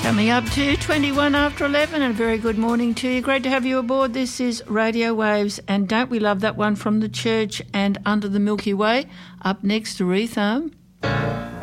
Coming up to 21 after 11, and a very good morning to you. Great to have you aboard. This is Radio Waves, and don't we love that one from the church and Under the Milky Way? Up next, Aretha.